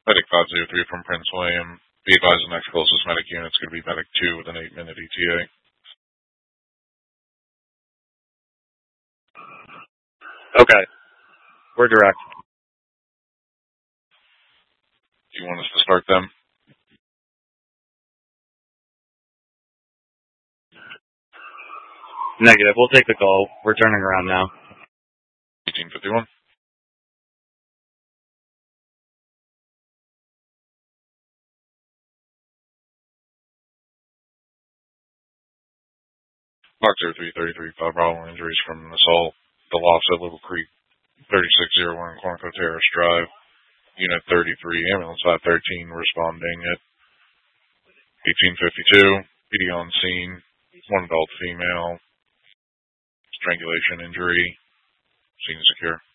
Medic 503 from Prince William. Be advised the next closest medic unit is going to be Medic 2 with an 8-minute ETA. Okay. We're direct. Do you want us to start them? Negative. We'll take the call. We're turning around now. 1851. Mark 0333, 5 Bravo injuries from an assault. The loss at Little Creek, 3601 Quantico Terrace Drive. Unit 33, ambulance 513 responding at 1852. PD on scene, 1 adult female, strangulation injury, scene secure.